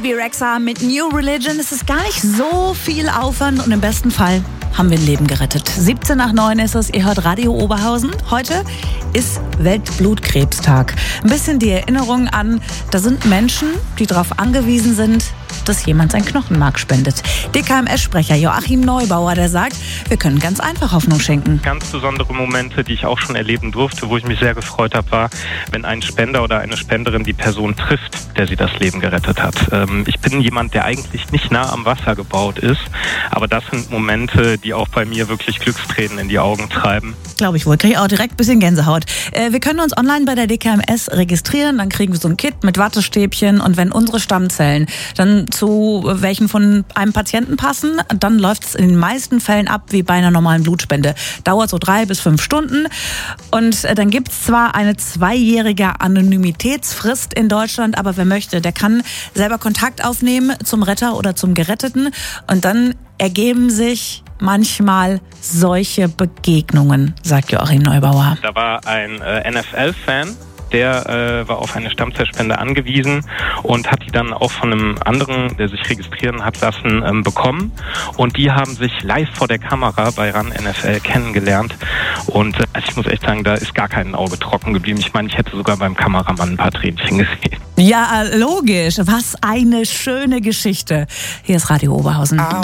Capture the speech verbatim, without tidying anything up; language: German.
Bibi Rexha mit New Religion. Es ist gar nicht so viel Aufwand und im besten Fall haben wir ein Leben gerettet. siebzehn nach neun ist es, ihr hört Radio Oberhausen. Heute ist Weltblutkrebstag. Ein bisschen die Erinnerung an, da sind Menschen, die darauf angewiesen sind, dass jemand sein Knochenmark spendet. D K M S-Sprecher Joachim Neubauer, der sagt, wir können ganz einfach Hoffnung schenken. Ganz besondere Momente, die ich auch schon erleben durfte, wo ich mich sehr gefreut habe, war, wenn ein Spender oder eine Spenderin die Person trifft, der sie das Leben gerettet hat. Ähm, ich bin jemand, der eigentlich nicht nah am Wasser gebaut ist, aber das sind Momente, die auch bei mir wirklich Glückstränen in die Augen treiben. Glaube ich wohl. Kriege ich auch direkt ein bisschen Gänsehaut. Äh, wir können uns online bei der D K M S registrieren, dann kriegen wir so ein Kit mit Wattestäbchen und wenn unsere Stammzellen dann zu welchen von einem Patienten passen, dann läuft es in den meisten Fällen ab wie bei einer normalen Blutspende. Dauert so drei bis fünf Stunden und äh, dann gibt es zwar eine zweijährige Anonymitätsfrist in Deutschland, aber wer möchte, der kann selber Kontakt aufnehmen zum Retter oder zum Geretteten und dann ergeben sich manchmal solche Begegnungen, sagt Joachim Neubauer. Da war ein äh, N F L-Fan, der äh, war auf eine Stammzellspende angewiesen und hat die dann auch von einem anderen, der sich registrieren hat lassen, ähm, bekommen. Und die haben sich live vor der Kamera bei RAN N F L kennengelernt. Und äh, also ich muss echt sagen, da ist gar kein Auge trocken geblieben. Ich meine, ich hätte sogar beim Kameramann ein paar Tränchen gesehen. Ja, logisch. Was eine schöne Geschichte. Hier ist Radio Oberhausen.